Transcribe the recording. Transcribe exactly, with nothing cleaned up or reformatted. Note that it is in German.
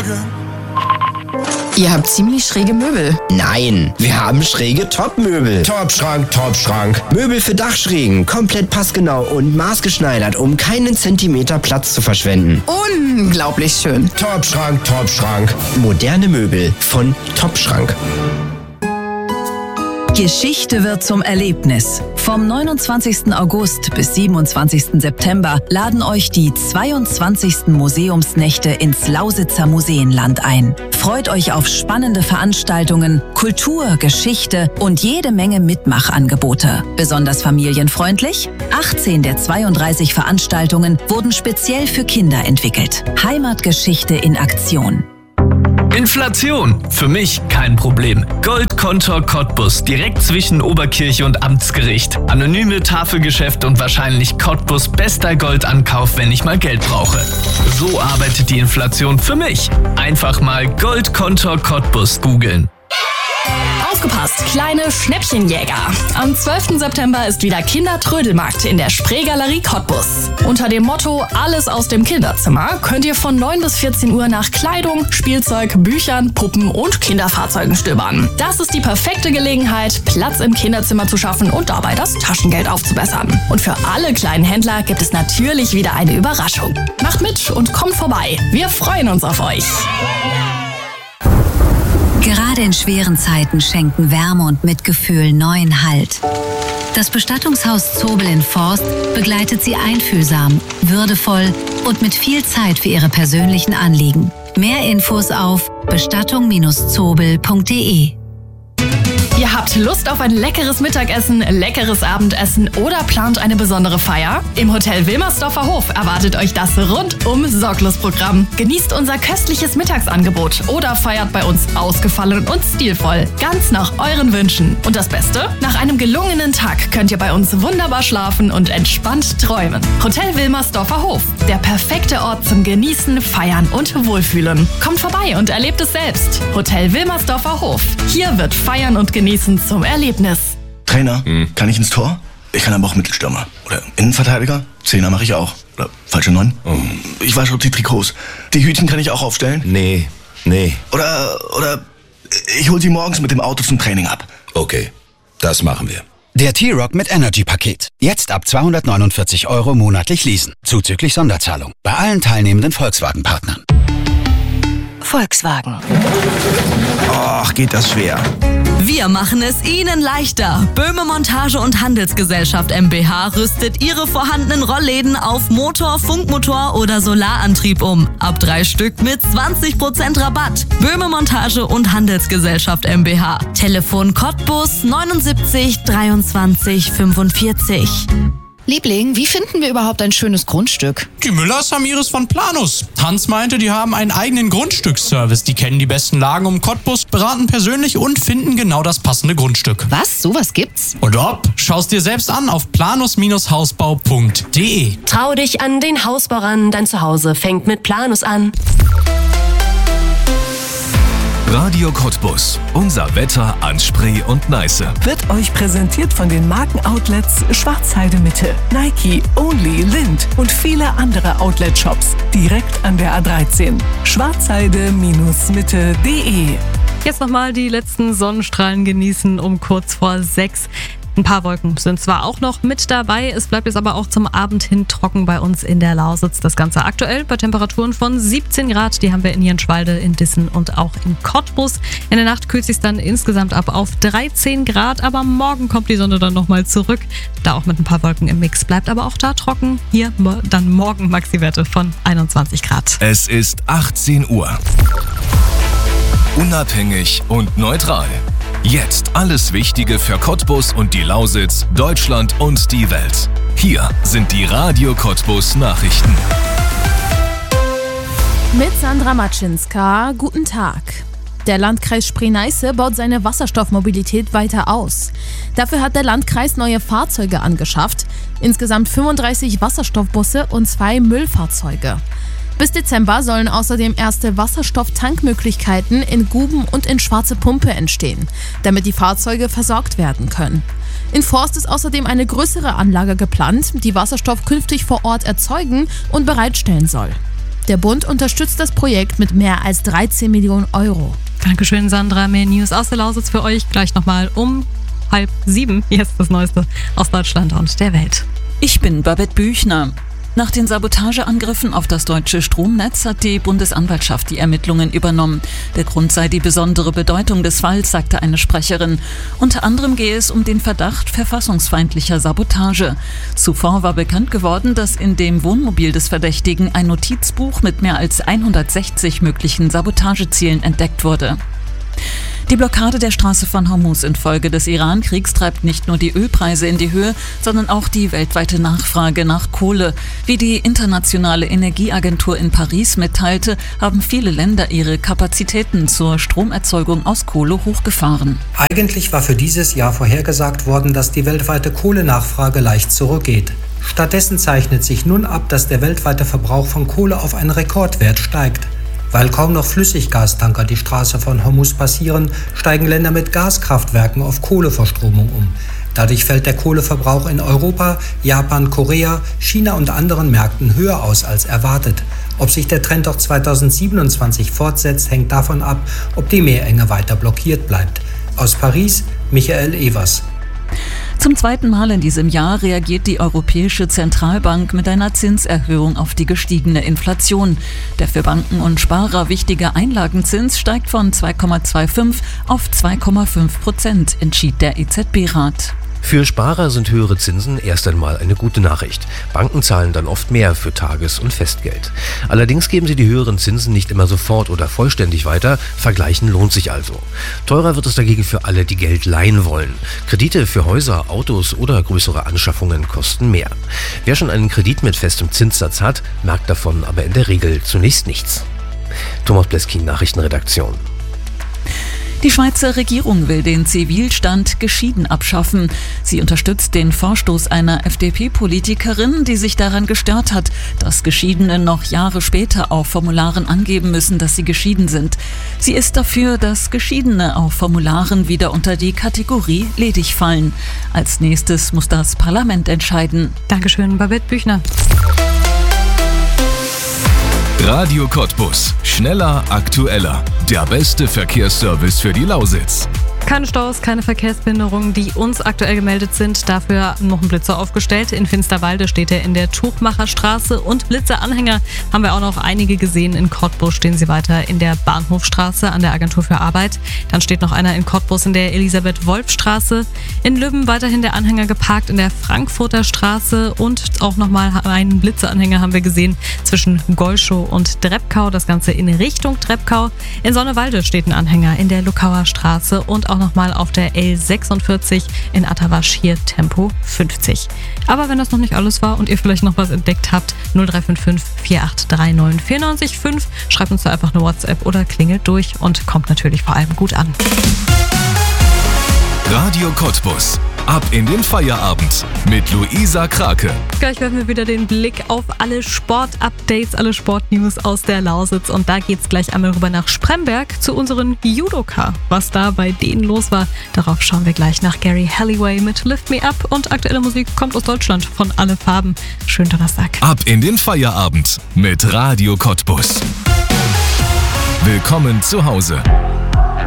Ihr habt ziemlich schräge Möbel. Nein, wir haben schräge Top-Möbel. Top-Schrank, Top-Schrank. Möbel für Dachschrägen, komplett passgenau und maßgeschneidert, um keinen Zentimeter Platz zu verschwenden. Unglaublich schön. Top-Schrank, Top-Schrank. Moderne Möbel von Top-Schrank. Geschichte wird zum Erlebnis. Vom neunundzwanzigsten August bis siebenundzwanzigsten September laden euch die zweiundzwanzigsten Museumsnächte ins Lausitzer Museenland ein. Freut euch auf spannende Veranstaltungen, Kultur, Geschichte und jede Menge Mitmachangebote. Besonders familienfreundlich? achtzehn der zweiunddreißig Veranstaltungen wurden speziell für Kinder entwickelt. Heimatgeschichte in Aktion. Inflation. Für mich kein Problem. Goldkontor Cottbus, direkt zwischen Oberkirche und Amtsgericht. Anonyme Tafelgeschäft und wahrscheinlich Cottbus bester Goldankauf, wenn ich mal Geld brauche. So arbeitet die Inflation für mich. Einfach mal Goldkontor Cottbus googeln. Aufgepasst, kleine Schnäppchenjäger. Am zwölften September ist wieder Kindertrödelmarkt in der Spreegalerie Cottbus. Unter dem Motto Alles aus dem Kinderzimmer könnt ihr von neun bis vierzehn Uhr nach Kleidung, Spielzeug, Büchern, Puppen und Kinderfahrzeugen stöbern. Das ist die perfekte Gelegenheit, Platz im Kinderzimmer zu schaffen und dabei das Taschengeld aufzubessern. Und für alle kleinen Händler gibt es natürlich wieder eine Überraschung. Macht mit und kommt vorbei. Wir freuen uns auf euch. Gerade in schweren Zeiten schenken Wärme und Mitgefühl neuen Halt. Das Bestattungshaus Zobel in Forst begleitet Sie einfühlsam, würdevoll und mit viel Zeit für Ihre persönlichen Anliegen. Mehr Infos auf bestattung Bindestrich zobel Punkt de. Ihr habt Lust auf ein leckeres Mittagessen, leckeres Abendessen oder plant eine besondere Feier? Im Hotel Wilmersdorfer Hof erwartet euch das rundum sorglos Programm. Genießt unser köstliches Mittagsangebot oder feiert bei uns ausgefallen und stilvoll, ganz nach euren Wünschen. Und das Beste? Nach einem gelungenen Tag könnt ihr bei uns wunderbar schlafen und entspannt träumen. Hotel Wilmersdorfer Hof, der perfekte Ort zum Genießen, Feiern und Wohlfühlen. Kommt vorbei und erlebt es selbst. Hotel Wilmersdorfer Hof. Hier wird Feiern und Genießen zum Erlebnis. Trainer, hm. kann ich ins Tor? Ich kann aber auch Mittelstürmer. Oder Innenverteidiger? Zehner mache ich auch. Oder falsche Neun? Oh. Ich wasche auch die Trikots. Die Hütchen kann ich auch aufstellen? Nee, nee. Oder, oder ich hol sie morgens mit dem Auto zum Training ab. Okay, das machen wir. Der T-Rock mit Energy-Paket. Jetzt ab zweihundertneunundvierzig Euro monatlich leasen. Zuzüglich Sonderzahlung. Bei allen teilnehmenden Volkswagen-Partnern. Volkswagen. Och, geht das schwer. Wir machen es Ihnen leichter. Böhme Montage und Handelsgesellschaft GmbH rüstet Ihre vorhandenen Rollläden auf Motor, Funkmotor oder Solarantrieb um. Ab drei Stück mit zwanzig Prozent Rabatt. Böhme Montage und Handelsgesellschaft GmbH. Telefon Cottbus neunundsiebzig dreiundzwanzig fünfundvierzig. Liebling, wie finden wir überhaupt ein schönes Grundstück? Die Müllers haben ihres von Planus. Hans meinte, die haben einen eigenen Grundstücksservice. Die kennen die besten Lagen um Cottbus, beraten persönlich und finden genau das passende Grundstück. Was? Sowas gibt's? Und ob? Schau's dir selbst an auf planus Bindestrich hausbau Punkt de. Trau dich an den Hausbau ran, dein Zuhause fängt mit Planus an. Radio Cottbus. Unser Wetter an Spree und Neiße. Wird euch präsentiert von den Markenoutlets Schwarzheide Mitte, Nike, Only, Lind und viele andere Outlet-Shops. Direkt an der A dreizehn. schwarzheide Bindestrich mitte Punkt de. Jetzt nochmal die letzten Sonnenstrahlen genießen um kurz vor sechs. Ein paar Wolken sind zwar auch noch mit dabei, es bleibt jetzt aber auch zum Abend hin trocken bei uns in der Lausitz. Das Ganze aktuell bei Temperaturen von siebzehn Grad, die haben wir in Jenschwalde, in Dissen und auch in Cottbus. In der Nacht kühlt es sich dann insgesamt ab auf dreizehn Grad, aber morgen kommt die Sonne dann nochmal zurück, da auch mit ein paar Wolken im Mix. Bleibt aber auch da trocken, hier dann morgen Maxi-Werte von einundzwanzig Grad. Es ist achtzehn Uhr. Unabhängig und neutral. Jetzt alles Wichtige für Cottbus und die Lausitz, Deutschland und die Welt. Hier sind die Radio Cottbus Nachrichten. Mit Sandra Matschinska, guten Tag. Der Landkreis Spree-Neiße baut seine Wasserstoffmobilität weiter aus. Dafür hat der Landkreis neue Fahrzeuge angeschafft, insgesamt fünfunddreißig Wasserstoffbusse und zwei Müllfahrzeuge. Bis Dezember sollen außerdem erste Wasserstofftankmöglichkeiten in Guben und in Schwarze Pumpe entstehen, damit die Fahrzeuge versorgt werden können. In Forst ist außerdem eine größere Anlage geplant, die Wasserstoff künftig vor Ort erzeugen und bereitstellen soll. Der Bund unterstützt das Projekt mit mehr als dreizehn Millionen Euro. Dankeschön, Sandra. Mehr News aus der Lausitz für euch gleich nochmal um halb sieben. Jetzt das Neueste aus Deutschland und der Welt. Ich bin Babette Büchner. Nach den Sabotageangriffen auf das deutsche Stromnetz hat die Bundesanwaltschaft die Ermittlungen übernommen. Der Grund sei die besondere Bedeutung des Falls, sagte eine Sprecherin. Unter anderem gehe es um den Verdacht verfassungsfeindlicher Sabotage. Zuvor war bekannt geworden, dass in dem Wohnmobil des Verdächtigen ein Notizbuch mit mehr als hundertsechzig möglichen Sabotagezielen entdeckt wurde. Die Blockade der Straße von Hormuz infolge des Iran-Kriegs treibt nicht nur die Ölpreise in die Höhe, sondern auch die weltweite Nachfrage nach Kohle. Wie die Internationale Energieagentur in Paris mitteilte, haben viele Länder ihre Kapazitäten zur Stromerzeugung aus Kohle hochgefahren. Eigentlich war für dieses Jahr vorhergesagt worden, dass die weltweite Kohlenachfrage leicht zurückgeht. Stattdessen zeichnet sich nun ab, dass der weltweite Verbrauch von Kohle auf einen Rekordwert steigt. Weil kaum noch Flüssiggastanker die Straße von Hormuz passieren, steigen Länder mit Gaskraftwerken auf Kohleverstromung um. Dadurch fällt der Kohleverbrauch in Europa, Japan, Korea, China und anderen Märkten höher aus als erwartet. Ob sich der Trend auch zweitausendsiebenundzwanzig fortsetzt, hängt davon ab, ob die Meerenge weiter blockiert bleibt. Aus Paris, Michael Evers. Zum zweiten Mal in diesem Jahr reagiert die Europäische Zentralbank mit einer Zinserhöhung auf die gestiegene Inflation. Der für Banken und Sparer wichtige Einlagenzins steigt von zwei Komma fünfundzwanzig auf zwei Komma fünf Prozent, entschied der E Z B-Rat. Für Sparer sind höhere Zinsen erst einmal eine gute Nachricht. Banken zahlen dann oft mehr für Tages- und Festgeld. Allerdings geben sie die höheren Zinsen nicht immer sofort oder vollständig weiter. Vergleichen lohnt sich also. Teurer wird es dagegen für alle, die Geld leihen wollen. Kredite für Häuser, Autos oder größere Anschaffungen kosten mehr. Wer schon einen Kredit mit festem Zinssatz hat, merkt davon aber in der Regel zunächst nichts. Thomas Bleskin, Nachrichtenredaktion. Die Schweizer Regierung will den Zivilstand geschieden abschaffen. Sie unterstützt den Vorstoß einer F D P-Politikerin, die sich daran gestört hat, dass Geschiedene noch Jahre später auf Formularen angeben müssen, dass sie geschieden sind. Sie ist dafür, dass Geschiedene auf Formularen wieder unter die Kategorie ledig fallen. Als nächstes muss das Parlament entscheiden. Dankeschön, Babette Büchner. Radio Cottbus. Schneller, aktueller. Der beste Verkehrsservice für die Lausitz. Keine Staus, keine Verkehrsbehinderungen, die uns aktuell gemeldet sind. Dafür noch ein Blitzer aufgestellt. In Finsterwalde steht er in der Tuchmacherstraße und Blitzeranhänger haben wir auch noch einige gesehen. In Cottbus stehen sie weiter in der Bahnhofstraße an der Agentur für Arbeit. Dann steht noch einer in Cottbus in der Elisabeth-Wolf-Straße. In Lübben weiterhin der Anhänger geparkt in der Frankfurter Straße und auch nochmal einen Blitzeranhänger haben wir gesehen zwischen Golschow und Drebkau. Das Ganze in Richtung Drebkau. In Sonnewalde steht ein Anhänger in der Lukauer Straße und auch nochmal auf der L sechsundvierzig in Attawasch hier Tempo fünfzig. Aber wenn das noch nicht alles war und ihr vielleicht noch was entdeckt habt, null drei fünf fünf, vier acht drei neun, vier neun fünf, schreibt uns da einfach eine WhatsApp oder klingelt durch und kommt natürlich vor allem gut an. Radio Cottbus. Ab in den Feierabend mit Luisa Krake. Gleich werfen wir wieder den Blick auf alle Sport-Updates, alle Sport-News aus der Lausitz. Und da geht's gleich einmal rüber nach Spremberg zu unseren Judoka. Was da bei denen los war, darauf schauen wir gleich nach Gary Halliway mit Lift Me Up. Und aktuelle Musik kommt aus Deutschland von Alle Farben. Schönen Donnerstag. Ab in den Feierabend mit Radio Cottbus. Willkommen zu Hause.